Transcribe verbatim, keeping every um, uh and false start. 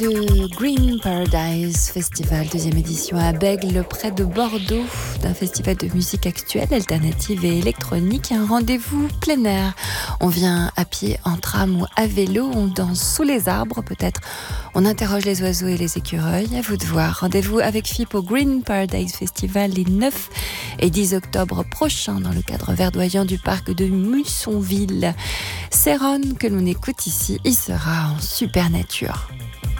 Le Green Paradise Festival, deuxième édition à Bègle, près de Bordeaux, d'un festival de musique actuelle, alternative et électronique. Un rendez-vous plein air. On vient à pied, en tram ou à vélo, on danse sous les arbres peut-être. On interroge les oiseaux et les écureuils, à vous de voir. Rendez-vous avec F I P au Green Paradise Festival les neuf et dix octobre prochains dans le cadre verdoyant du parc de Mussonville. Céron, que l'on écoute ici, il sera en super nature.